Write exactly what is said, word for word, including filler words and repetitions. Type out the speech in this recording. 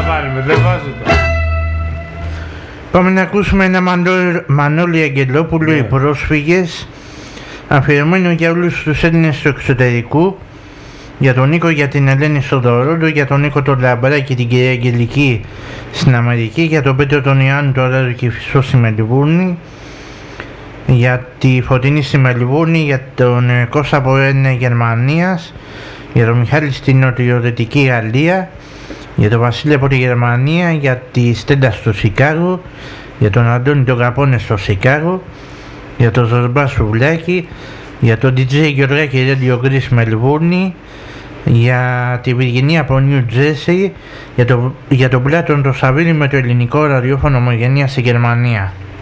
βάλουμε, δεν βάζω τα. Πάμε να ακούσουμε ένα Μανώλη Αγγελόπουλο, yeah. Οι πρόσφυγες, αφιερωμένο για όλους τους Έλληνες του εξωτερικού, για τον Νίκο, για την Ελένη στο Τορόντο, για τον Νίκο τον Λαμπρά και την κυρία Αγγελική στην Αμερική, για τον Πέτρο τον Ιωάννη το Ράδο και Φυσό στη Μελβούρνη, για τη Φωτεινή στη Μελβούρνη, για τον Κώστα από Έλληνα Γερμανίας, για τον Μιχάλη στην νοτιοδυτική Γαλλία, για τον Βασίλη από τη Γερμανία, για τη Στέντα στο Σικάγο, για τον Αντώνη τον Καπώνε στο Σικάγο, για τον Ζορμπά Σουβλάκη, για τον ντι τζέι Γεωργάκη Ρέντιο Γκρίς Μελβούρνη, για τη Βυργινία από Νιου Τζέρσι, για τον για το Πλάτων το Σαββίδη με το ελληνικό ραδιόφωνο Ομογενεία στη Γερμανία.